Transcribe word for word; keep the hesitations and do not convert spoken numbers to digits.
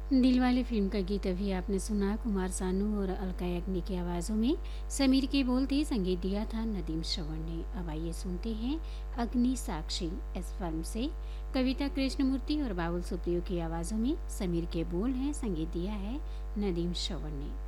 Dilwale film का गीत अभी आपने सुना। कुमार सानू और अलका याग्निक की आवाज़ों में समीर के बोल थे, संगीत दिया था नदीम श्रवण ने। अब आइए सुनते हैं अग्नि साक्षी इस फिल्म से। कविता कृष्णमूर्ति और बाबुल सुप्रियो की आवाज़ों में समीर के बोल हैं, संगीत दिया है नदीम श्रवण ने।